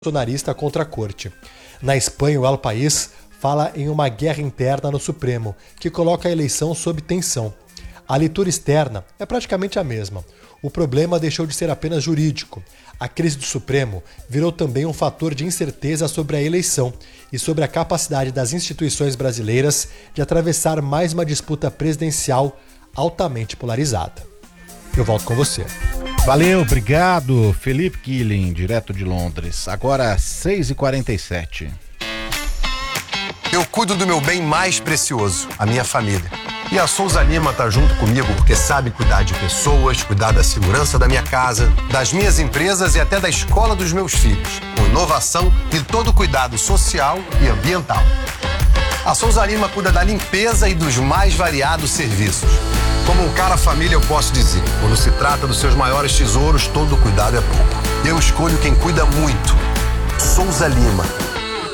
bolsonarista contra a corte. Na Espanha, o El País fala em uma guerra interna no Supremo, que coloca a eleição sob tensão. A leitura externa é praticamente a mesma. O problema deixou de ser apenas jurídico. A crise do Supremo virou também um fator de incerteza sobre a eleição e sobre a capacidade das instituições brasileiras de atravessar mais uma disputa presidencial altamente polarizada. Eu volto com você. Valeu, obrigado, Felipe Killing, direto de Londres. Agora 6h47. Eu cuido do meu bem mais precioso, a minha família. E a Souza Lima tá junto comigo porque sabe cuidar de pessoas, cuidar da segurança da minha casa, das minhas empresas e até da escola dos meus filhos, com inovação e todo cuidado social e ambiental. A Souza Lima cuida da limpeza e dos mais variados serviços. Como um cara família, eu posso dizer, quando se trata dos seus maiores tesouros, todo cuidado é pouco. Eu escolho quem cuida muito. Souza Lima.